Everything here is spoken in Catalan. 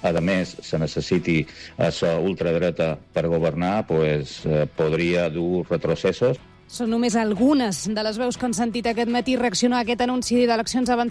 a més, se necessiti la ultradreta per governar, podria dur retrocessos. Són només algunes de les veus que han sentit aquest matí reaccionar a aquest anunci d'eleccions avançades